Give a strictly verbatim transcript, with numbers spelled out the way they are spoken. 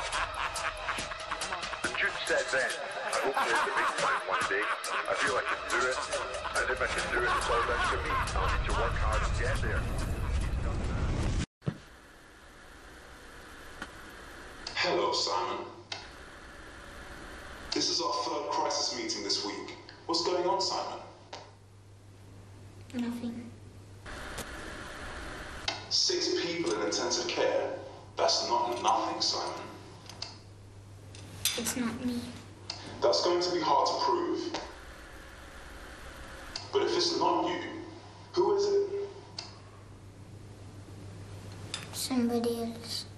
Jude said then, I hope to hit the big time one day. I feel I can do it, and if I can do it, it's all down to me. I'll need to work hard and get there. Hello, Simon. This is our third crisis meeting this week. What's going on, Simon? Nothing. Six people in intensive care? That's not nothing, Simon. It's not me. That's going to be hard to prove. But if it's not you, who is it? Somebody else.